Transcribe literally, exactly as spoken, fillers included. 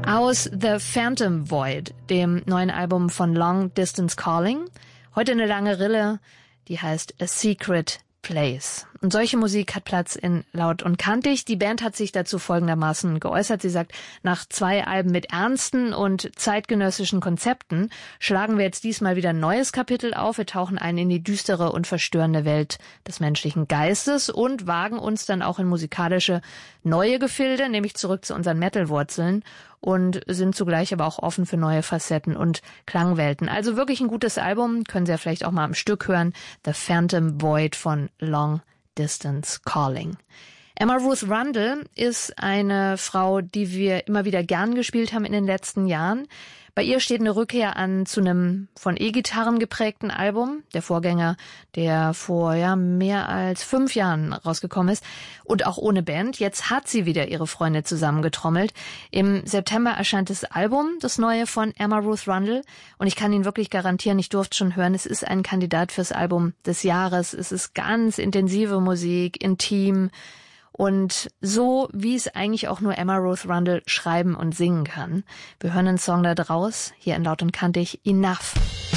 Aus The Phantom Void, dem neuen Album von Long Distance Calling. Heute eine lange Rille, die heißt A Secret Place. Und solche Musik hat Platz in Laut und Kantig. Die Band hat sich dazu folgendermaßen geäußert. Sie sagt, nach zwei Alben mit ernsten und zeitgenössischen Konzepten schlagen wir jetzt diesmal wieder ein neues Kapitel auf. Wir tauchen ein in die düstere und verstörende Welt des menschlichen Geistes und wagen uns dann auch in musikalische neue Gefilde, nämlich zurück zu unseren Metal-Wurzeln, und sind zugleich aber auch offen für neue Facetten und Klangwelten. Also wirklich ein gutes Album, können Sie ja vielleicht auch mal am Stück hören. The Phantom Void von Long Distance Calling. Emma Ruth Rundle ist eine Frau, die wir immer wieder gern gespielt haben in den letzten Jahren. Bei ihr steht eine Rückkehr an zu einem von E-Gitarren geprägten Album, der Vorgänger, der vor ja mehr als fünf Jahren rausgekommen ist, und auch ohne Band. Jetzt hat sie wieder ihre Freunde zusammengetrommelt. Im September erscheint das Album, das neue von Emma Ruth Rundle, und ich kann Ihnen wirklich garantieren, ich durfte schon hören, es ist ein Kandidat fürs Album des Jahres. Es ist ganz intensive Musik, intim, und so, wie es eigentlich auch nur Emma Ruth Rundle schreiben und singen kann. Wir hören einen Song da draus, hier in Laut und Kantig, Enough.